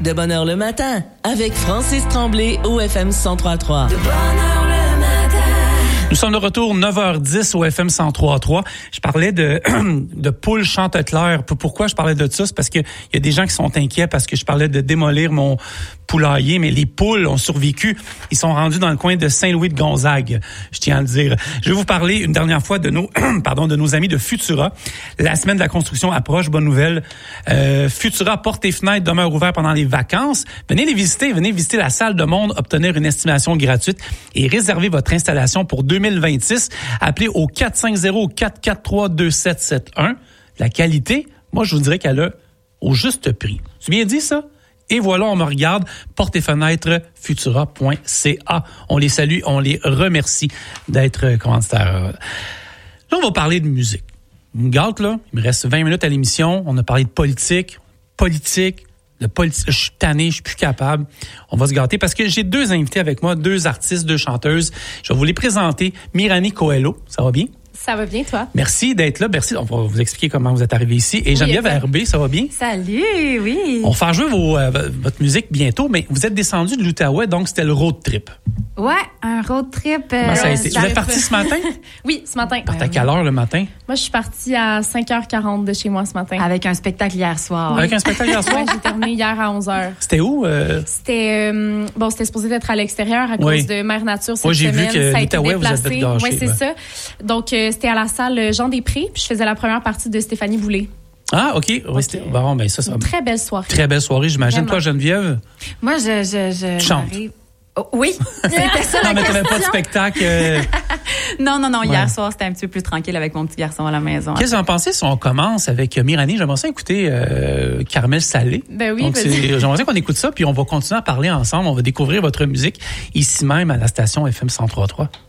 De bonne heure le matin, avec Francis Tremblay au FM 103.3. De bonne heure le matin. Nous sommes de retour 9h10 au FM 103.3. Je parlais de poules chante-claires. Pourquoi je parlais de ça? C'est parce que il y a des gens qui sont inquiets parce que je parlais de démolir mon poulailler, mais les poules ont survécu. Ils sont rendus dans le coin de Saint-Louis-de-Gonzague, je tiens à le dire. Je vais vous parler une dernière fois de nos amis de Futura. La semaine de la construction approche, bonne nouvelle. Futura, portes et fenêtres demeurent ouverts pendant les vacances. Venez visiter la salle de monde, obtenir une estimation gratuite et réserver votre installation pour 2026. Appelez au 450-443-2771. La qualité, moi, je vous dirais qu'elle a au juste prix. Tu bien dit ça? Et voilà, on me regarde. Portes et fenêtres, futura.ca. On les salue, on les remercie d'être commanditaires. Là, on va parler de musique. Une gâte, là. Il me reste 20 minutes à l'émission. On a parlé de politique. Je suis tanné, je suis plus capable. On va se gâter parce que j'ai deux invités avec moi, deux artistes, deux chanteuses. Je vais vous les présenter. Mirani Coelho, ça va bien? Ça va bien, toi? Merci d'être là. Merci. On va vous expliquer comment vous êtes arrivé ici. Et Geneviève Herbé, ça va bien? Salut, oui. On va faire jouer votre musique bientôt, mais vous êtes descendu de l'Outaouais, donc c'était le road trip. Ouais, un road trip. Comment ça a été? Vous êtes parti ce matin? Oui, ce matin. À quelle heure le matin? Moi, je suis partie à 5h40 de chez moi ce matin. Avec un spectacle hier soir. Avec un spectacle hier soir? Ouais, j'ai terminé hier à 11h. C'était où? C'était supposé être à l'extérieur à cause de Mère Nature cette j'ai semaine. Vu que ça a été déplacé. Oui, c'est ça. Donc, c'était à la salle Jean-Després, puis je faisais la première partie de Stéphanie Boulay. Ah, OK. Oui, c'était bon, ben ça. Une très belle soirée. Très belle soirée, j'imagine. Vraiment. Toi, Geneviève? Moi, je chante. Oh, oui, c'était ça. Non, mais t'avais pas de spectacle. Non. Ouais. Hier soir, c'était un petit peu plus tranquille avec mon petit garçon à la maison. Qu'est-ce que vous en pensez si on commence avec Mirani? J'aimerais ça écouter Caramel Salé. Ben oui. Donc, j'aimerais ça qu'on écoute ça, puis on va continuer à parler ensemble. On va découvrir votre musique ici même à la station FM 103.3.